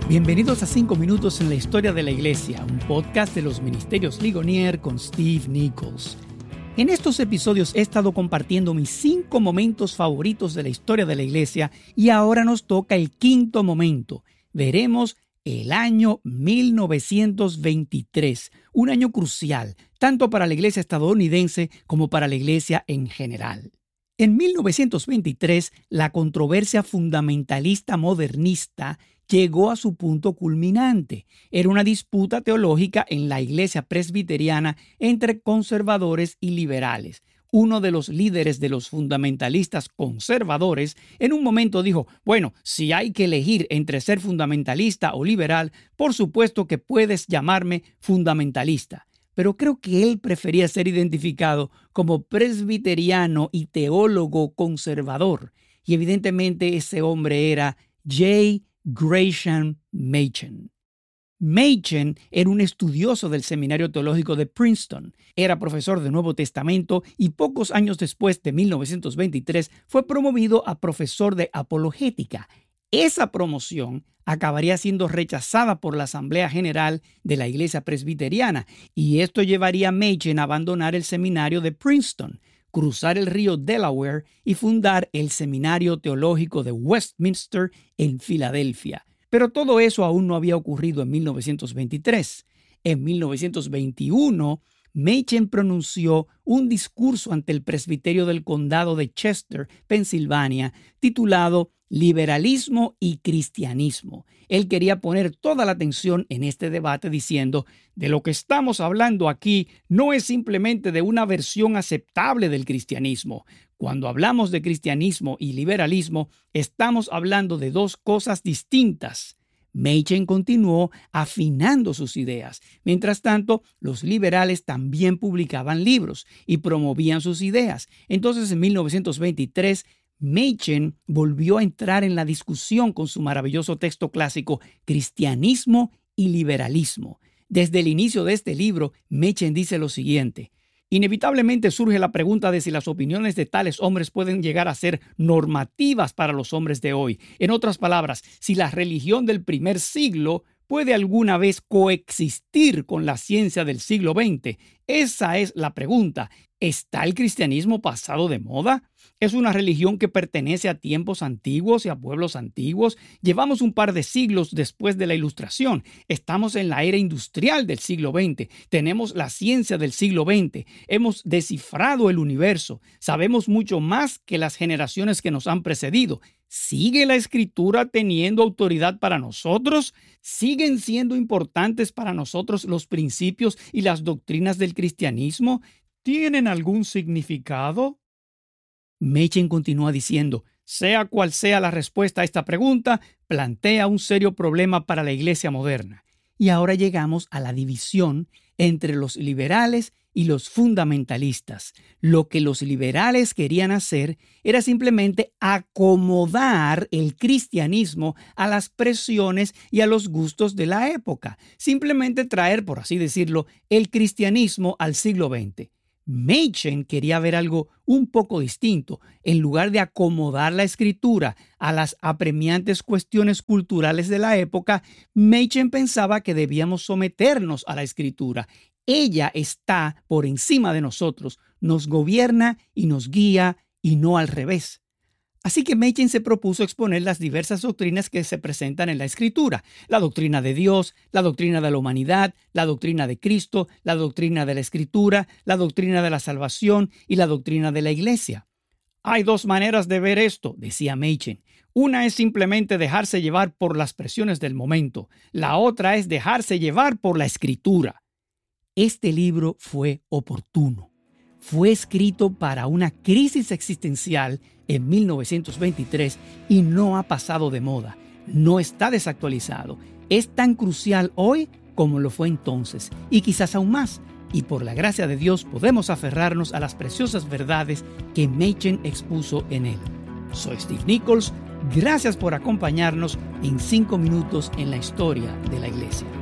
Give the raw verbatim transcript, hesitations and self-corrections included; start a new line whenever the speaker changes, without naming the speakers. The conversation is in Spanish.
Bienvenidos a cinco minutos en la historia de la iglesia, un podcast de los Ministerios Ligonier con Steve Nichols. En estos episodios he estado compartiendo mis cinco momentos favoritos de la historia de la iglesia y ahora nos toca el quinto momento. Veremos el año mil novecientos veintitrés, un año crucial, tanto para la iglesia estadounidense como para la iglesia en general. En mil novecientos veintitrés, la controversia fundamentalista modernista llegó a su punto culminante. Era una disputa teológica en la iglesia presbiteriana entre conservadores y liberales. Uno de los líderes de los fundamentalistas conservadores en un momento dijo, bueno, si hay que elegir entre ser fundamentalista o liberal, por supuesto que puedes llamarme fundamentalista. Pero creo que él prefería ser identificado como presbiteriano y teólogo conservador. Y evidentemente ese hombre era J. Gresham Machen. Machen era un estudioso del Seminario Teológico de Princeton, era profesor de Nuevo Testamento y pocos años después de mil novecientos veintitrés fue promovido a profesor de apologética. Esa promoción acabaría siendo rechazada por la Asamblea General de la Iglesia Presbiteriana y esto llevaría a Machen a abandonar el seminario de Princeton, cruzar el río Delaware y fundar el Seminario Teológico de Westminster en Filadelfia. Pero todo eso aún no había ocurrido en mil novecientos veintitrés. En mil novecientos veintiuno, Machen pronunció un discurso ante el presbiterio del condado de Chester, Pensilvania, titulado Liberalismo y Cristianismo. Él quería poner toda la atención en este debate diciendo, de lo que estamos hablando aquí no es simplemente de una versión aceptable del cristianismo. Cuando hablamos de cristianismo y liberalismo, estamos hablando de dos cosas distintas. Machen continuó afinando sus ideas. Mientras tanto, los liberales también publicaban libros y promovían sus ideas. Entonces, en mil novecientos veintitrés, Machen volvió a entrar en la discusión con su maravilloso texto clásico Cristianismo y Liberalismo. Desde el inicio de este libro, Machen dice lo siguiente: inevitablemente surge la pregunta de si las opiniones de tales hombres pueden llegar a ser normativas para los hombres de hoy. En otras palabras, si la religión del primer siglo puede alguna vez coexistir con la ciencia del siglo veinte. Esa es la pregunta. ¿Está el cristianismo pasado de moda? ¿Es una religión que pertenece a tiempos antiguos y a pueblos antiguos? Llevamos un par de siglos después de la Ilustración. Estamos en la era industrial del siglo veinte. Tenemos la ciencia del siglo veinte. Hemos descifrado el universo. Sabemos mucho más que las generaciones que nos han precedido. ¿Sigue la Escritura teniendo autoridad para nosotros? ¿Siguen siendo importantes para nosotros los principios y las doctrinas del cristianismo? ¿Tienen algún significado? Machen continúa diciendo, sea cual sea la respuesta a esta pregunta, plantea un serio problema para la iglesia moderna. Y ahora llegamos a la división entre los liberales y los fundamentalistas. Lo que los liberales querían hacer era simplemente acomodar el cristianismo a las presiones y a los gustos de la época. Simplemente traer, por así decirlo, el cristianismo al siglo veinte. Machen quería ver algo un poco distinto. En lugar de acomodar la escritura a las apremiantes cuestiones culturales de la época, Machen pensaba que debíamos someternos a la escritura. Ella está por encima de nosotros, nos gobierna y nos guía y no al revés. Así que Machen se propuso exponer las diversas doctrinas que se presentan en la Escritura: la doctrina de Dios, la doctrina de la humanidad, la doctrina de Cristo, la doctrina de la Escritura, la doctrina de la salvación y la doctrina de la Iglesia. Hay dos maneras de ver esto, decía Machen. Una es simplemente dejarse llevar por las presiones del momento. La otra es dejarse llevar por la Escritura. Este libro fue oportuno. Fue escrito para una crisis existencial en mil novecientos veintitrés y no ha pasado de moda. No está desactualizado. Es tan crucial hoy como lo fue entonces y quizás aún más. Y por la gracia de Dios podemos aferrarnos a las preciosas verdades que Machen expuso en él. Soy Steve Nichols. Gracias por acompañarnos en cinco minutos en la historia de la iglesia.